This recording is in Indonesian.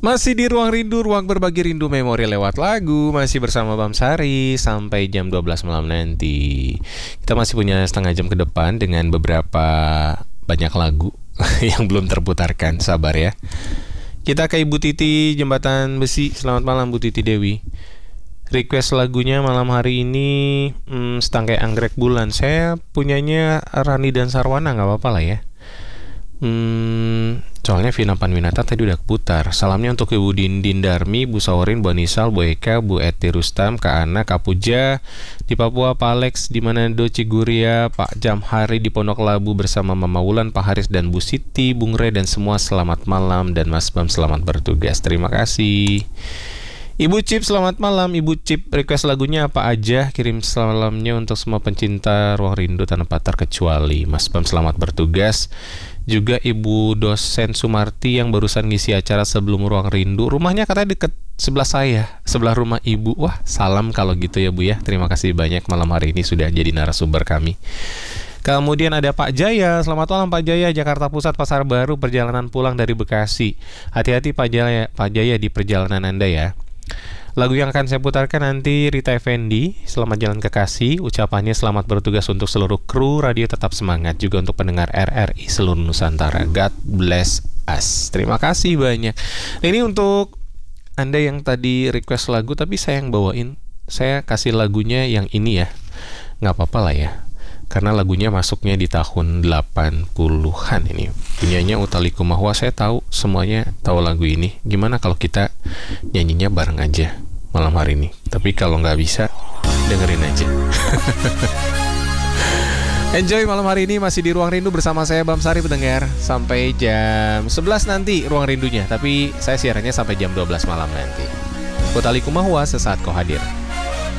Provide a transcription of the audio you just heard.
Masih di Ruang Rindu, ruang berbagi rindu memori lewat lagu. Masih bersama Bam Sari sampai jam 12 malam nanti. Kita masih punya setengah jam ke depan dengan beberapa banyak lagu yang belum terputarkan. Sabar ya. Kita ke Ibu Titi Jembatan Besi. Selamat malam Bu Titi Dewi. Request lagunya malam hari ini Setangkai Anggrek Bulan. Saya punyanya Rani dan Sarwana, gak apa-apa lah ya. Soalnya Vina Panwinata tadi udah keputar. Salamnya untuk Ibu Dindin Darmi, Bu Saurin, Bu Anisal, Bu Eka, Bu Eti Rustam, Kak Ana, Kak Puja di Papua, Pak Alex di Manado, Ciguria, Pak Jamhari di Pondok Labu bersama Mama Wulan, Pak Haris dan Bu Siti, Bung Re dan semua selamat malam. Dan Mas Bam selamat bertugas. Terima kasih. Ibu Cip selamat malam. Ibu Cip request lagunya apa aja? Kirim salamnya untuk semua pencinta Ruang Rindu tanpa terkecuali. Mas Bam selamat bertugas. Juga Ibu dosen Sumarti yang barusan ngisi acara sebelum Ruang Rindu. Rumahnya katanya deket sebelah saya, sebelah rumah Ibu. Wah, salam kalau gitu ya Bu ya. Terima kasih banyak malam hari ini sudah jadi narasumber kami. Kemudian ada Pak Jaya. Selamat malam Pak Jaya, Jakarta Pusat Pasar Baru, perjalanan pulang dari Bekasi. Hati-hati Pak Jaya di perjalanan Anda ya. Lagu yang akan saya putarkan nanti Rita Effendi, Selamat Jalan Kekasih. Ucapannya selamat bertugas untuk seluruh kru radio tetap semangat. Juga untuk pendengar RRI seluruh Nusantara. God bless us. Terima kasih banyak. Nah, ini untuk Anda yang tadi request lagu tapi saya yang bawain. Saya kasih lagunya yang ini ya. Gak apa-apa lah ya, karena lagunya masuknya di tahun 80-an ini. Punyanya Utha Likumahua. Saya tahu semuanya tahu lagu ini. Gimana kalau kita nyanyinya bareng aja malam hari ini? Tapi kalau nggak bisa, dengerin aja. Enjoy malam hari ini masih di Ruang Rindu bersama saya Bam Sari pendengar. Sampai jam 11 nanti Ruang Rindunya. Tapi saya siarannya sampai jam 12 malam nanti. Utha Likumahua sesaat kau hadir.